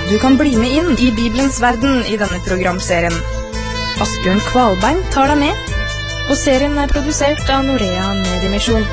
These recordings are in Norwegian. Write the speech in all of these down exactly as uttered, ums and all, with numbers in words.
Du kan bli med inn i Bibelens verden i denne programserien. Asbjørn Kvalbein tar deg med, og serien er produsert av Norea Mediemisjon.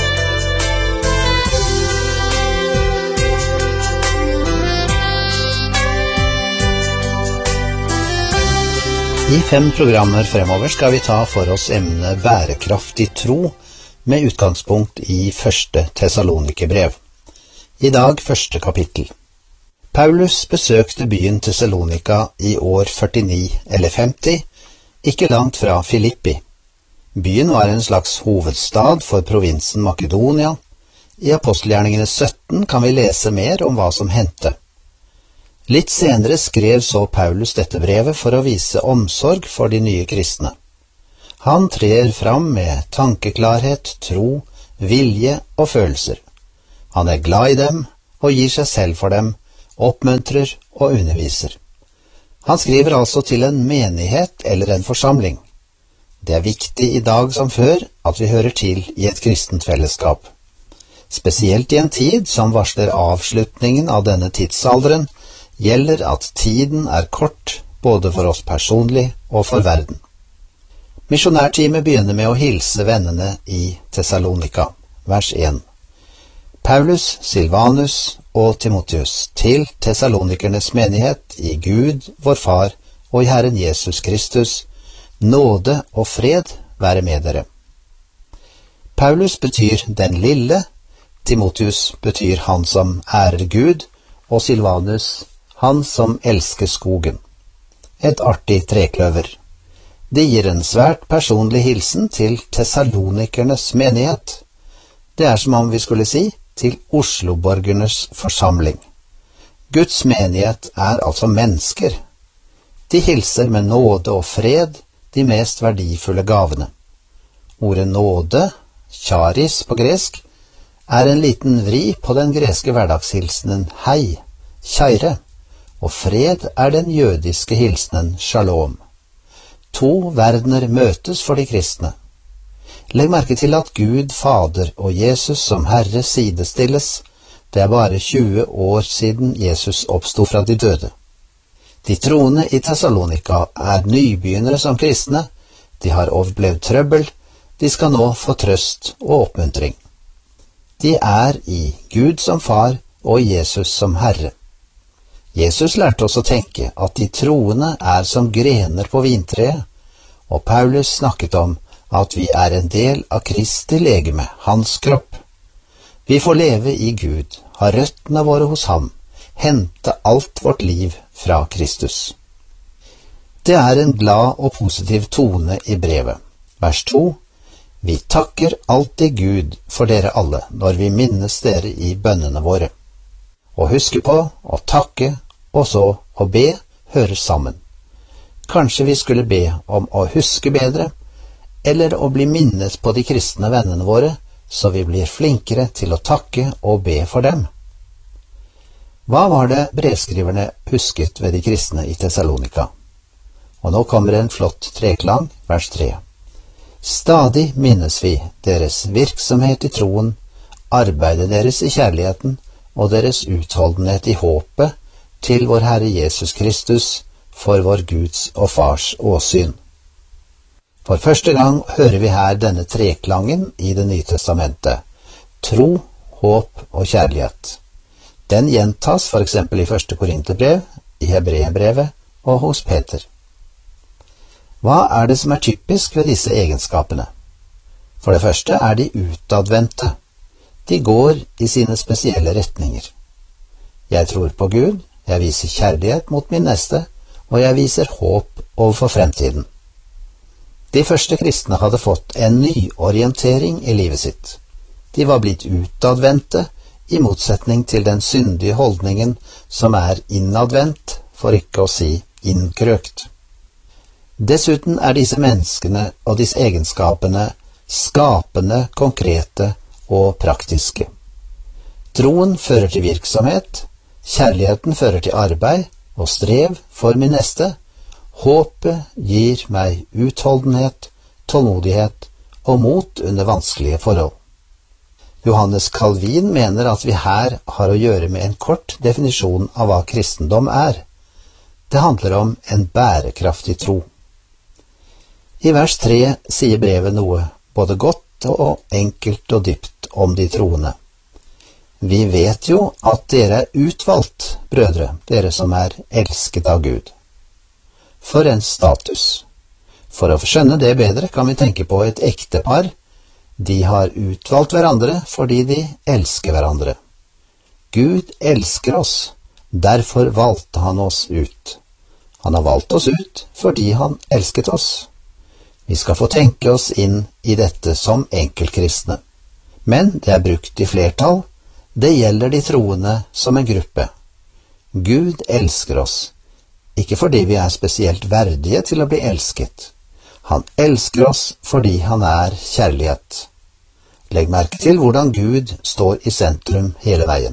I fem programmer fremover skal vi ta for oss emnet bærekraftig tro med utgangspunkt i første Tessalonikerbrev. I dag første kapittel. Paulus besøkte byen Thessalonika i år førtini eller femti, ikke langt fra Filippi. Byen var en slags hovedstad for provinsen Makedonia. I Apostelgjerningene sytten kan vi lese mer om hva som hendte. Litt senere skrev så Paulus dette brevet for å vise omsorg for de nye kristne. Han trer fram med tankeklarhet, tro, vilje og følelser. Han er glad i dem og gir seg selv for dem, oppmuntrer og underviser. Han skriver altså til en menighet eller en forsamling. Det er viktig i dag som før at vi hører til i et kristent fellesskap. Spesielt i en tid som varsler avslutningen av denne tidsalderen, gjelder at tiden er kort både for oss personlig og for verden. Misjonærteamet begynner med å hilse vennene i Thessalonika, vers én. Paulus, Silvanus og Timotheus til Thessalonikernes menighet i Gud, vår Far, og i Herren Jesus Kristus, nåde og fred være med dere. Paulus betyr den lille, Timotheus betyr han som ærer Gud, og Silvanus han som elsker skogen. Et artig trekløver. Det gir en svært personlig hilsen til Thessalonikernes menighet. Det er som om vi skulle si til Osloborgernes forsamling. Guds menighet er altså mennesker. De hilser med nåde og fred de mest verdifulle gavene. Ordet nåde, charis på gresk, er en liten vri på den greske hverdagshilsenen hei, kjære, og fred er den jødiske hilsenen shalom. To verdener møtes for de kristne. Legg merke til at Gud, Fader og Jesus som Herre sidestilles. Det er bare tjue år siden Jesus oppstod fra de døde. De troende i Thessalonika er nybegynnere som kristne. De har opplevd trøbbel. De skal nå få trøst og oppmuntring. De er i Gud som Far og Jesus som Herre. Jesus lærte oss å tenke at de troende er som grener på vintreet, og Paulus snakket om at vi er en del av Kristi legeme, hans kropp. Vi får leve i Gud, ha røttene våre hos ham, hente alt vårt liv fra Kristus. Det er en glad og positiv tone i brevet. Vers to. Vi takker alltid Gud for dere alle når vi minnes dere i bønnene våre. Å huske på, å takke, og så å be hører sammen. Kanskje vi skulle be om å huske bedre, eller å bli minnet på de kristne vennene våre, så vi blir flinkere til å takke og be for dem. Hva var det brevskriverne husket ved de kristne i Thessalonika? Og nå kommer en flott treklang, vers tre. Stadig minnes vi deres virksomhet i troen, arbeidet deres i kjærligheten og deres utholdenhet i håpet til vår Herre Jesus Kristus for vår Guds og Fars åsyn. For første gang hører vi her denne treklangen i Det nye testamentet. Tro, håp og kjærlighet. Den gjentas for eksempel i første Korinterbrev, i Hebreerbrevet og hos Peter. Hva er det som er typisk ved disse egenskapene? For det første er de utadvendte. De går i sine spesielle retninger. Jeg tror på Gud, jeg viser kjærlighet mot min neste, og jeg viser håp overfor fremtiden. De første kristne hadde fått en nyorientering i livet sitt. De var blitt utadvendte, i motsetning til den syndige holdningen som er innadvendt, for ikke å si innkrøkt. Dessuten er disse menneskene og disse egenskapene skapende, konkrete og praktiske. Troen fører til virksomhet, kjærligheten fører til arbeid og strev for min neste. Håpet gir meg utholdenhet, tålmodighet og mot under vanskelige forhold. Johannes Calvin mener at vi her har å gjøre med en kort definisjon av hva kristendom er. Det handler om en bærekraftig tro. I vers tre sier brevet noe både godt og enkelt og dypt om de troende. Vi vet jo at dere er utvalgt, brødre, dere som er elsket av Gud. For en status! For å skjønne det bedre kan vi tenke på et ektepar. De har utvalgt hverandre fordi de elsker hverandre. Gud elsker oss, derfor valgte han oss ut. Han har valgt oss ut fordi han elsket oss. Vi skal få tenke oss inn i dette som enkeltkristne. Men det er brukt i flertall. Det gjelder de troende som en gruppe. Gud elsker oss, ikke fordi vi er spesielt verdige til å bli elsket. Han elsker oss fordi han er kjærlighet. Legg merke til hvordan Gud står i sentrum hele veien.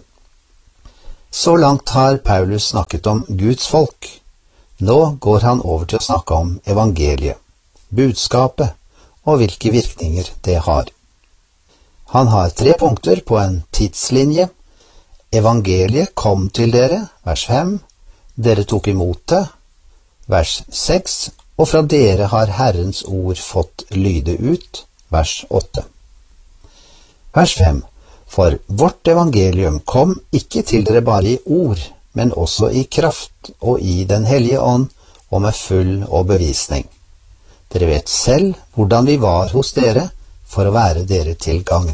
Så langt har Paulus snakket om Guds folk. Nå går han over til å snakke om evangeliet, budskapet og hvilke virkninger det har. Han har tre punkter på en tidslinje. Evangeliet kom til dere, vers fem. Dere tok imot det, vers seks. Og fra dere har Herrens ord fått lyde ut, vers åtte. Vers fem. For vårt evangelium kom ikke til dere bare i ord, men også i kraft og i den hellige ånd og med full overbevisning. Dere vet selv hvordan vi var hos dere for å være dere til gagn.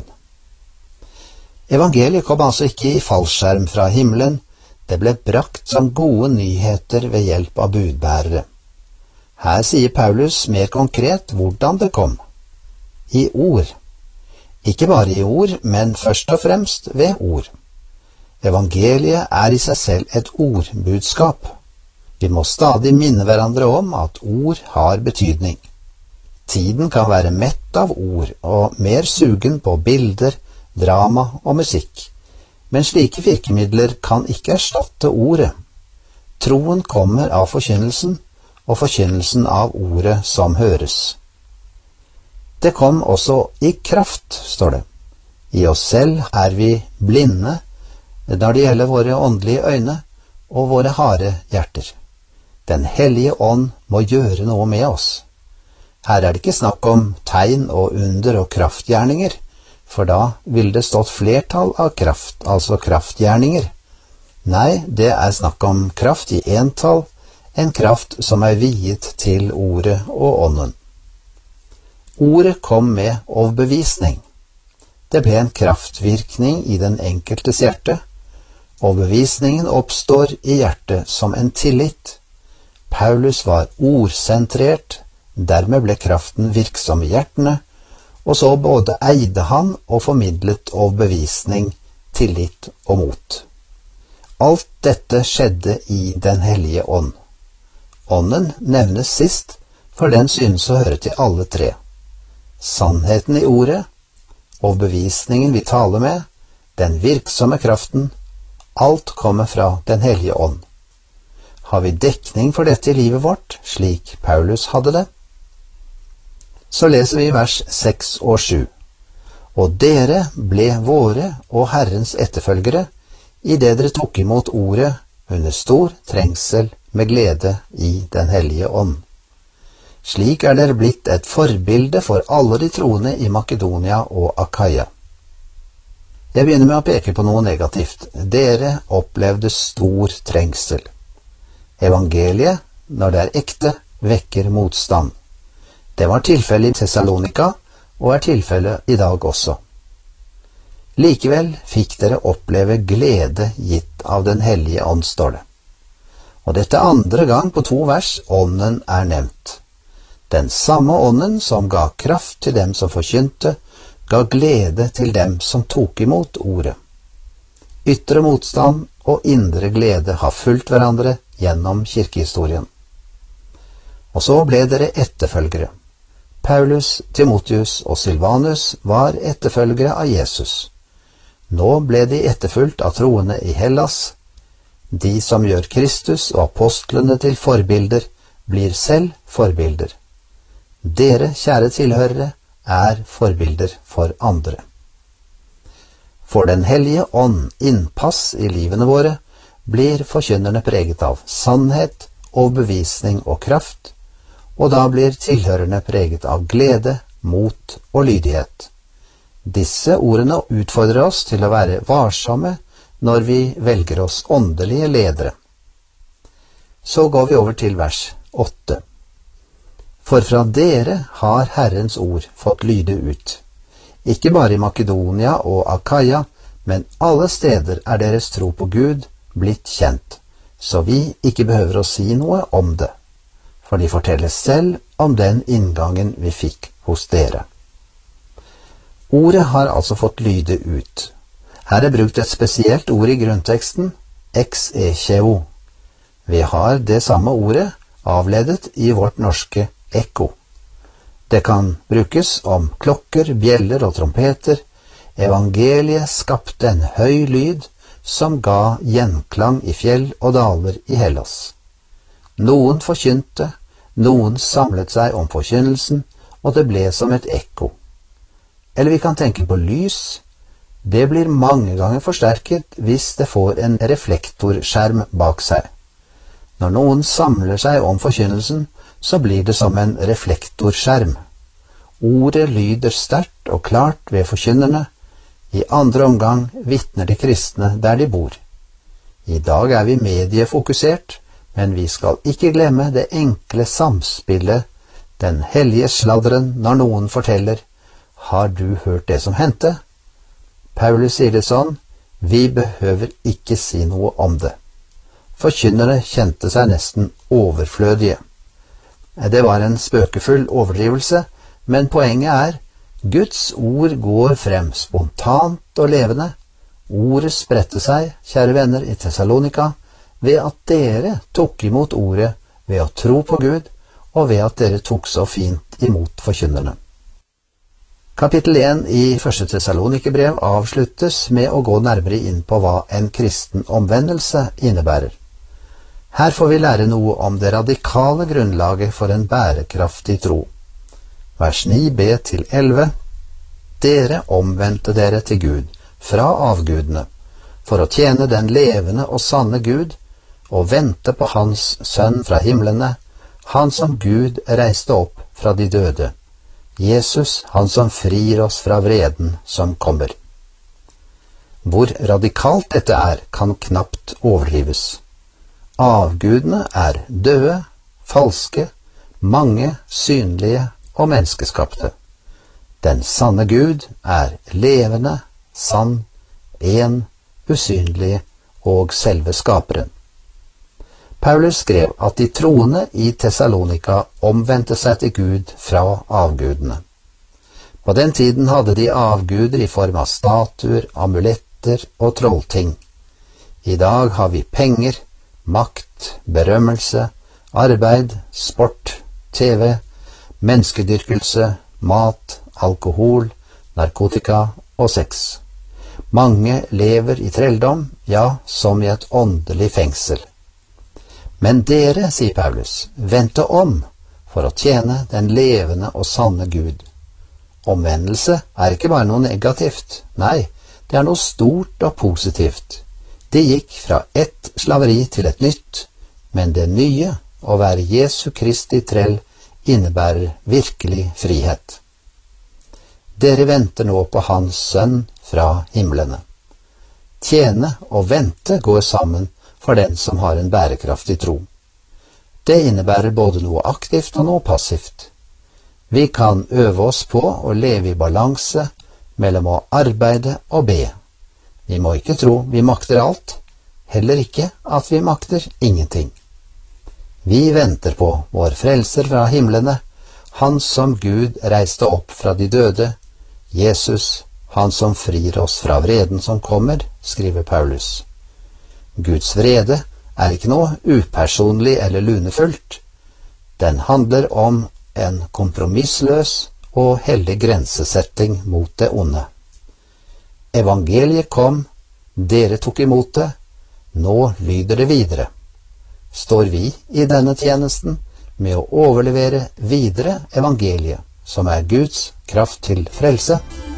Evangeliet kom altså ikke i fallskjerm fra himmelen, det ble brakt som gode nyheter ved hjelp av budbærere. Her sier Paulus mer konkret hvordan det kom. I ord. Ikke bare i ord, men først og fremst ved ord. Evangeliet er i seg selv et ordbudskap. Vi må stadig minne hverandre om at ord har betydning. Tiden kan være mett av ord og mer sugen på bilder, drama og musikk. Men slike virkemidler kan ikke erstatte ordet. Troen kommer av forkynnelsen, og forkynnelsen av ordet som høres. Det kom også i kraft, står det. I oss selv er vi blinde når det gjelder våre åndelige øyne og våre harde hjerter. Den hellige ånd må gjøre noe med oss. Her er det ikke snakk om tegn og under og kraftgjerninger, for da ville det stått flertall av kraft, altså kraftgjerninger. Nei, det er snakk om kraft i entall, en kraft som er viet til ordet og ånden. Ordet kom med overbevisning. Det ble en kraftvirkning i den enkeltes hjerte. Overbevisningen oppstår i hjertet som en tillit. Paulus var ordsentrert, dermed ble kraften virksom i hjertene, og så både eide han og formidlet overbevisning, tillit og mot. Alt dette skjedde i Den hellige ånd. Ånden nevnes sist, for den synes å høre til alle tre. Sannheten i ordet, overbevisningen vi taler med, den virksomme kraften, alt kommer fra Den hellige ånd. Har vi dekning for dette i livet vårt, slik Paulus hadde det? Så leser vi vers seks og sju. Og dere ble våre og Herrens etterfølgere, i det dere tok imot ordet under stor trengsel med glede i Den hellige ånd. Slik er dere blitt et forbilde for alle de troende i Makedonia og Akaia. Jeg begynner med å peke på noe negativt. Dere opplevde stor trengsel. Evangeliet, når det er ekte, vekker motstand. Det var tilfellet i Thessalonika, og er tilfellet i dag også. Likevel fikk dere oppleve glede gitt av Den hellige ånd, står det. Og dette er andre gang på to vers ånden er nevnt. Den samme ånden som ga kraft til dem som forkynte, ga glede til dem som tok imot ordet. Ytre motstand og indre glede har fulgt hverandre gjennom kirkehistorien. Og så ble dere etterfølgere. Paulus, Timotheus og Silvanus var etterfølgere av Jesus. Nå ble de etterfulgt av troende i Hellas. De som gjør Kristus og apostlene til forbilder, blir selv forbilder. Dere, kjære tilhørere, er forbilder for andre. Får Den hellige ånd innpass i livene våre, blir forkynnerne preget av sannhet, overbevisning og kraft, og da blir tilhørerne preget av glede, mot og lydighet. Disse ordene utfordrer oss til å være varsomme når vi velger oss åndelige ledere. Så går vi over til vers åtte. For fra dere har Herrens ord fått lyde ut. Ikke bare i Makedonia og Akaia, men alle steder er deres tro på Gud blitt kjent, så vi ikke behøver å si noe om det, for de forteller selv om den inngangen vi fikk hos dere. Ordet har altså fått lyde ut. Her er brukt et spesielt ord i grunnteksten, ex echeo. Vi har det samme ordet avledet i vårt norske ekko. Det kan brukes om klokker, bjeller og trompeter. Evangeliet skapte en høy lyd som ga gjenklang i fjell og daler i Hellas. Noen forkynte, noen samlet seg om forkynnelsen, og det ble som et ekko. Eller vi kan tenke på lys. Det blir mange ganger forsterket hvis det får en reflektorskjerm bak seg. Når noen samler seg om forkynnelsen, så blir det som en reflektorskjerm. Ordet lyder sterkt og klart ved forkynnerne. I andre omgang vitner de kristne der de bor. I dag er vi mediefokusert, men vi skal ikke glemme det enkle samspillet, den hellige sladderen når noen forteller, har du hørt det som hendte? Paulus sier det sånn, vi behøver ikke si noe om det. Forkynnere kjente seg nesten overflødige. Det var en spøkefull overdrivelse, men poenget er, Guds ord går frem spontant og levende. Ordet spredte seg, kjære venner, i Thessalonika, ved at dere tok imot ordet ved å tro på Gud, og ved at dere tok så fint imot forkynnerne. Kapittel én i første Thessalonikerbrev avsluttes med å gå nærmere inn på hva en kristen omvendelse innebærer. Her får vi lære noe om det radikale grunnlaget for en bærekraftig tro. Vers ni b til elleve. Dere omvendte dere til Gud fra avgudene, for å tjene den levende og sanne Gud, og vente på Hans Sønn fra himlene, Han som Gud reiste opp fra de døde, Jesus, Han som frir oss fra vreden som kommer. Hvor radikalt dette er, kan knapt overdrives. Avgudene er døde, falske, mange, synlige og menneskeskapte. Den sanne Gud er levende, sann, en, usynlig og selve skaperen. Paulus skrev at de troende i Thessalonika omvendte seg til Gud fra avgudene. På den tiden hadde de avguder i form av statuer, amuletter og trollting. I dag har vi penger, makt, berømmelse, arbeid, sport, tv, menneskedyrkelse, mat, alkohol, narkotika og sex. Mange lever i trelldom, ja, som i et åndelig fengsel. Men dere, sier Paulus, vendte om for å tjene den levende og sanne Gud. Omvendelse er ikke bare noe negativt, nei, det er noe stort og positivt. De gikk fra ett slaveri til et nytt, men det nye, å være Jesu Kristi trell, innebærer virkelig frihet. Dere venter nå på Hans Sønn fra himlene. Tjene og vente går sammen for den som har en bærekraftig tro. Det innebærer både noe aktivt og noe passivt. Vi kan øve oss på å leve i balanse mellom å arbeide og be. Vi må ikke tro vi makter alt, heller ikke at vi makter ingenting. Vi venter på vår frelser fra himlene, Han som Gud reiste opp fra de døde, Jesus, Han som frir oss fra vreden som kommer, skriver Paulus. Guds vrede er ikke noe upersonlig eller lunefullt. Den handler om en kompromissløs og hellig grensesetting mot det onde. Evangeliet kom, dere tok imot det, nå lyder det videre. Står vi i denne tjenesten med å overlevere videre evangeliet, som er Guds kraft til frelse?